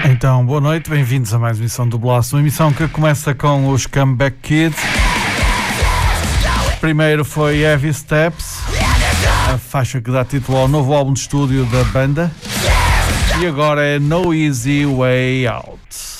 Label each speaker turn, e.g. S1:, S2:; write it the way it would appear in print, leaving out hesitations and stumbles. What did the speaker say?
S1: Então, boa noite, bem-vindos a mais uma emissão do Blast, uma emissão que começa com os Comeback Kids. Primeiro foi Heavy Steps, a faixa que dá título ao novo álbum de estúdio da banda. E agora é No Easy Way Out.